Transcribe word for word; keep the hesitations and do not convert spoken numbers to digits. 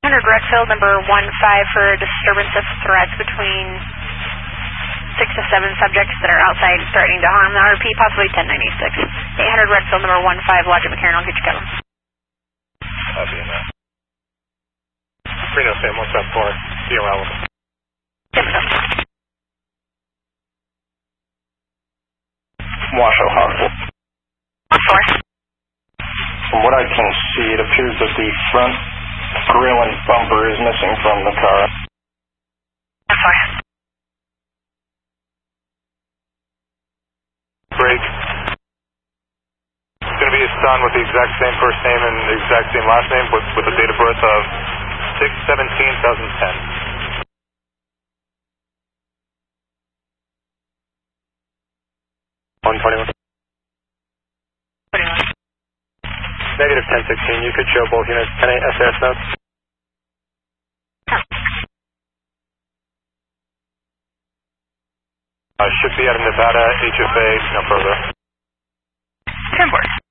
one hundred Redfield, number one five for disturbance of threats between six to seven subjects that are outside threatening to harm the R P, possibly ten ninety-six. eight hundred Redfield, number one five, Lodge at McCarran, I'll get you covered. Copy that. Reno, Sam, one seven four, be around with us. Washoe Hospital. four. From what I can see, it appears that the front grille and bumper is missing from the car. four. Break. It's going to be his son with the exact same first name and the exact same last name with, with the date of birth of six seventeen twenty ten. one twenty-one. twenty-one. Negative ten sixteen, you could show both units ten eight S A S notes. Uh, should be out of Nevada, H F A, no further. ten four.